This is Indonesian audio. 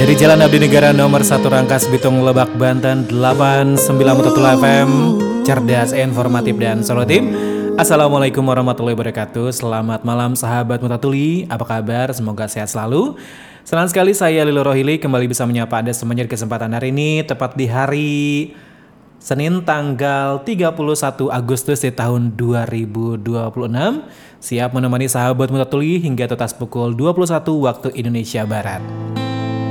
Dari Jalan Abdi Negara nomor 1 Rangkas Bitung Lebak Banten 89.1 FM, cerdas, informatif dan solutif. Assalamualaikum warahmatullahi wabarakatuh. Selamat malam sahabat Mutatuli, apa kabar? Semoga sehat selalu. Senang sekali saya Lilo Rohili kembali bisa menyapa Anda semuanya di kesempatan hari ini, tepat di hari Senin tanggal 31 Agustus di tahun 2026. Siap menemani sahabat Mutatuli hingga tuntas pukul 21 waktu Indonesia Barat.